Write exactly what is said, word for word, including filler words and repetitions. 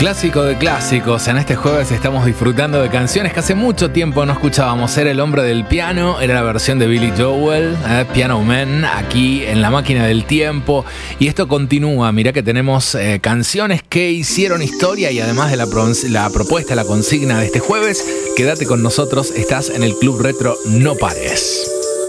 Clásico de clásicos, en este jueves estamos disfrutando de canciones que hace mucho tiempo no escuchábamos. Era El hombre del piano, era la versión de Billy Joel, eh, Piano Man, aquí en La Máquina del Tiempo. Y esto continúa, mirá que tenemos eh, canciones que hicieron historia y además de la, pro- la propuesta, la consigna de este jueves, quédate con nosotros, estás en el Club Retro, no pares.